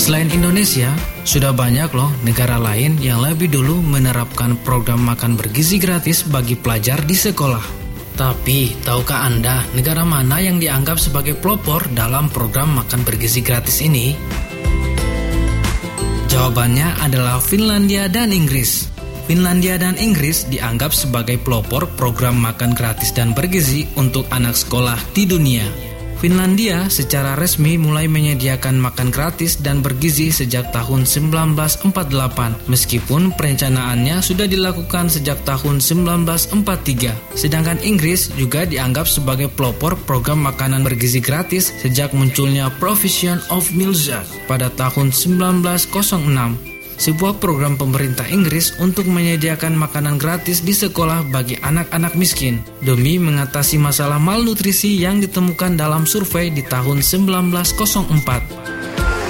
Selain Indonesia, sudah banyak loh negara lain yang lebih dulu menerapkan program makan bergizi gratis bagi pelajar di sekolah. Tapi, tahukah Anda negara mana yang dianggap sebagai pelopor dalam program makan bergizi gratis ini? Jawabannya adalah Finlandia dan Inggris. Finlandia dan Inggris dianggap sebagai pelopor program makan gratis dan bergizi untuk anak sekolah di dunia. Finlandia secara resmi mulai menyediakan makan gratis dan bergizi sejak tahun 1948, meskipun perencanaannya sudah dilakukan sejak tahun 1943. Sedangkan Inggris juga dianggap sebagai pelopor program makanan bergizi gratis sejak munculnya Provision of Milk pada tahun 1906. Sebuah program pemerintah Inggris untuk menyediakan makanan gratis di sekolah bagi anak-anak miskin demi mengatasi masalah malnutrisi yang ditemukan dalam survei di tahun 1904.